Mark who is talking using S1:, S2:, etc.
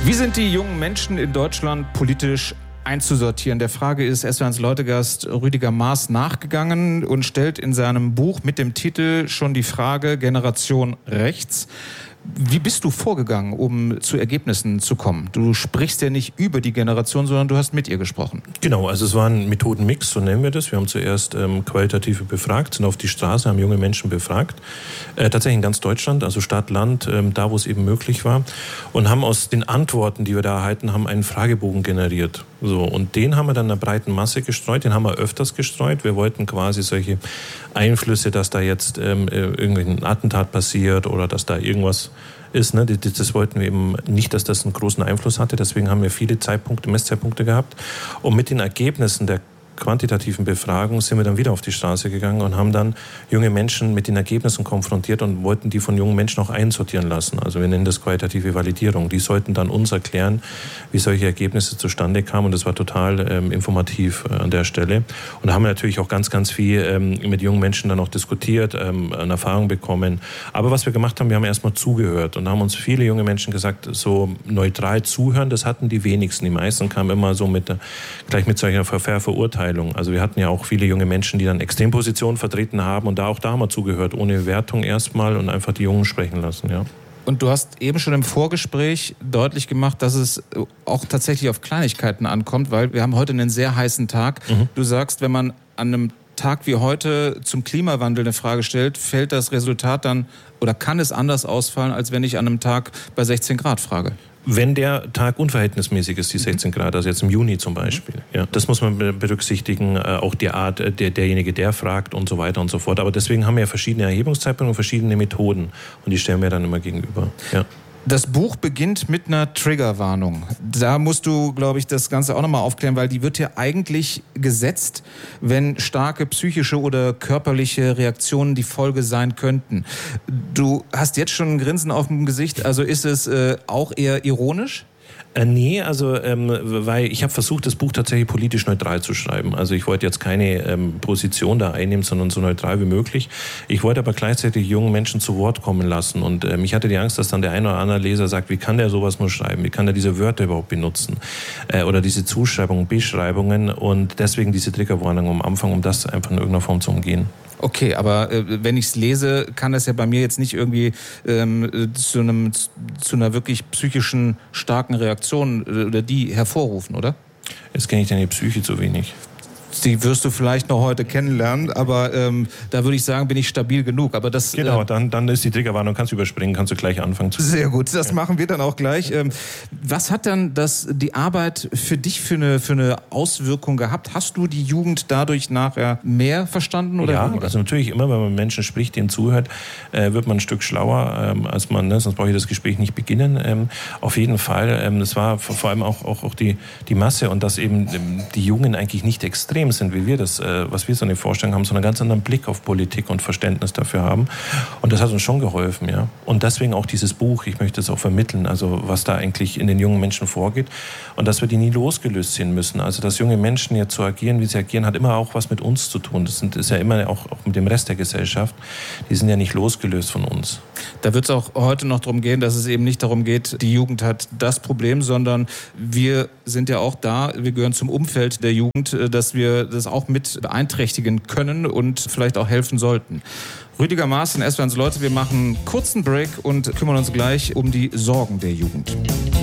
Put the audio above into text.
S1: Wie sind die jungen Menschen in Deutschland politisch einzusortieren? Der Frage ist SWRs Leutegast Rüdiger Maaß nachgegangen und stellt in seinem Buch mit dem Titel schon die Frage Generation Rechts. Wie bist du vorgegangen, um zu Ergebnissen zu kommen? Du sprichst ja nicht über die Generation, sondern du hast mit ihr gesprochen.
S2: Genau, also es war ein Methodenmix, so nennen wir das. Wir haben zuerst qualitative befragt, sind auf die Straße, haben junge Menschen befragt. Tatsächlich in ganz Deutschland, also Stadt, Land, da wo es eben möglich war. Und haben aus den Antworten, die wir da erhalten haben, einen Fragebogen generiert. So, und den haben wir dann einer breiten Masse gestreut, den haben wir öfters gestreut. Wir wollten quasi solche Einflüsse, dass da jetzt irgendwie ein Attentat passiert oder dass da irgendwas ist, ne? Das wollten wir eben nicht, dass das einen großen Einfluss hatte. Deswegen haben wir viele Messzeitpunkte gehabt. Und mit den Ergebnissen der quantitativen Befragung sind wir dann wieder auf die Straße gegangen und haben dann junge Menschen mit den Ergebnissen konfrontiert und wollten die von jungen Menschen auch einsortieren lassen. Also wir nennen das qualitative Validierung. Die sollten dann uns erklären, wie solche Ergebnisse zustande kamen. Und das war total informativ an der Stelle. Und da haben wir natürlich auch ganz, ganz viel mit jungen Menschen dann auch diskutiert, an Erfahrung bekommen. Aber was wir gemacht haben, wir haben erstmal zugehört und haben uns viele junge Menschen gesagt, so neutral zuhören, das hatten die wenigsten. Die meisten kamen immer so gleich mit solcher Verurteilung. Also wir hatten ja auch viele junge Menschen, die dann Extrempositionen vertreten haben und da haben wir zugehört, ohne Wertung erstmal und einfach die Jungen sprechen lassen, ja.
S1: Und du hast eben schon im Vorgespräch deutlich gemacht, dass es auch tatsächlich auf Kleinigkeiten ankommt, weil wir haben heute einen sehr heißen Tag. Du sagst, wenn man an einem Tag wie heute zum Klimawandel eine Frage stellt, fällt das Resultat dann oder kann es anders ausfallen, als wenn ich an einem Tag bei 16 Grad frage?
S2: Wenn der Tag unverhältnismäßig ist, die 16 Grad, also jetzt im Juni zum Beispiel. Ja, das muss man berücksichtigen, auch die Art, derjenige, der fragt und so weiter und so fort. Aber deswegen haben wir ja verschiedene Erhebungszeitpunkte und verschiedene Methoden und die stellen wir dann immer gegenüber. Ja.
S1: Das Buch beginnt mit einer Triggerwarnung. Da musst du, glaube ich, das Ganze auch nochmal aufklären, weil die wird ja eigentlich gesetzt, wenn starke psychische oder körperliche Reaktionen die Folge sein könnten. Du hast jetzt schon ein Grinsen auf dem Gesicht, also ist es auch eher ironisch?
S2: Nee, also weil ich habe versucht, das Buch tatsächlich politisch neutral zu schreiben. Also ich wollte jetzt keine Position da einnehmen, sondern so neutral wie möglich. Ich wollte aber gleichzeitig jungen Menschen zu Wort kommen lassen und ich hatte die Angst, dass dann der eine oder andere Leser sagt, wie kann der sowas nur schreiben? Wie kann der diese Wörter überhaupt benutzen? Oder diese Zuschreibungen, Beschreibungen und deswegen diese Triggerwarnung am Anfang, um das einfach in irgendeiner Form zu umgehen.
S1: Okay, aber wenn ich es lese, kann das ja bei mir jetzt nicht irgendwie zu einer wirklich psychischen starken Reaktion oder die hervorrufen, oder?
S2: Jetzt kenne ich deine Psyche zu wenig.
S1: Die wirst du vielleicht noch heute kennenlernen, aber da würde ich sagen, bin ich stabil genug. Aber das,
S2: genau, dann ist die Triggerwarnung, kannst du überspringen, kannst du gleich anfangen.
S1: Sehr gut, das machen wir dann auch gleich. Was hat dann die Arbeit für dich für eine Auswirkung gehabt? Hast du die Jugend dadurch nachher mehr verstanden oder
S2: ja,
S1: weniger?
S2: Also natürlich immer, wenn man mit Menschen spricht, denen zuhört, wird man ein Stück schlauer, als man, sonst brauche ich das Gespräch nicht beginnen. Auf jeden Fall, es war vor allem auch die Masse und dass eben die Jungen eigentlich nicht extrem sind, wie wir das, was wir so eine Vorstellung haben, sondern einen ganz anderen Blick auf Politik und Verständnis dafür haben. Und das hat uns schon geholfen, ja. Und deswegen auch dieses Buch, ich möchte es auch vermitteln, also was da eigentlich in den jungen Menschen vorgeht und dass wir die nie losgelöst sehen müssen. Also dass junge Menschen jetzt so agieren, wie sie agieren, hat immer auch was mit uns zu tun. Das ist ja immer auch mit dem Rest der Gesellschaft. Die sind ja nicht losgelöst von uns.
S1: Da wird es auch heute noch darum gehen, dass es eben nicht darum geht, die Jugend hat das Problem, sondern wir sind ja auch da, wir gehören zum Umfeld der Jugend, dass wir das auch mit beeinträchtigen können und vielleicht auch helfen sollten. Rüdiger Maaß in SWRs Leute, wir machen einen kurzen Break und kümmern uns gleich um die Sorgen der Jugend.